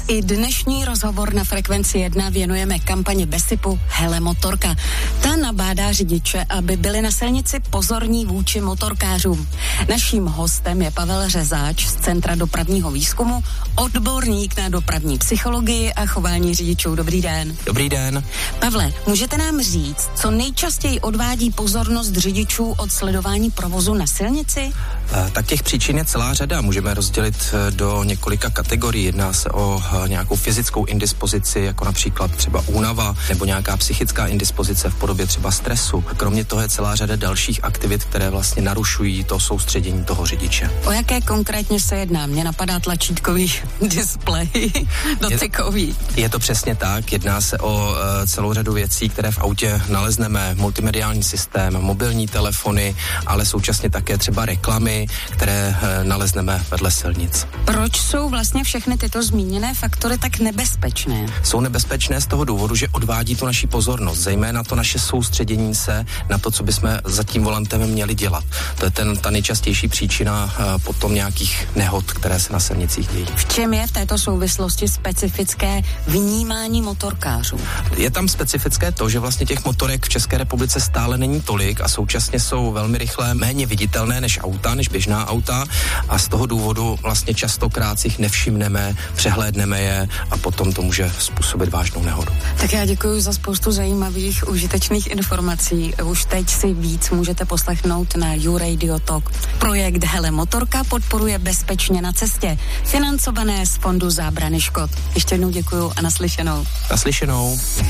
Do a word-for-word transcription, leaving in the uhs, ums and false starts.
I dnešní rozhovor na Frekvenci jedna věnujeme kampani Besipu Hele motorka. Ta nabádá řidiče, aby byli na silnici pozorní vůči motorkářům. Naším hostem je Pavel Řezáč z Centra dopravního výzkumu, odborník na dopravní psychologii a chování řidičů. Dobrý den. Dobrý den. Pavle, můžete nám říct, co nejčastěji odvádí pozornost řidičů od sledování provozu na silnici? Tak těch příčin je celá řada. Můžeme rozdělit do několika kategorií. Jedná se o nějakou fyzickou indispozici, jako například třeba únava, nebo nějaká psychická indispozice v podobě třeba stresu. Kromě toho je celá řada dalších aktivit, které vlastně narušují to soustředění toho řidiče. O jaké konkrétně se jedná? Mně napadá tlačítkový displej dotykový. Je, je to přesně tak. Jedná se o uh, celou řadu věcí, které v autě nalezneme. Multimediální systém, mobilní telefony, ale současně také třeba reklamy, které uh, nalezneme vedle silnic. Proč jsou vlastně všechny tyto zmíněné faktory tak nebezpečné? Jsou nebezpečné z toho důvodu, že odvádí tu naši pozornost, zejména to naše soustředění se na to, co bychom za tím volantem měli dělat. To je ten, ta nejčastější příčina uh, potom nějakých nehod, které se na silnicích dějí. V čem je v této souvislosti specifické vnímání motorkářů? Je tam specifické to, že vlastně těch motorek v České republice stále není tolik a současně jsou velmi rychle méně viditelné než auta, než běžná auta a z toho důvodu vlastně častokrát si jich nevšimneme, přehlédneme je a potom to může způsobit vážnou nehodu. Tak já děkuji za spoustu zajímavých, užitečných informací. Už teď si víc můžete poslechnout na YouRadio Talk. Projekt Hele motorka podporuje Bezpečně na cestě, financované z Fondu zábrany škod. Ještě jednou děkuji a naslyšenou. Naslyšenou.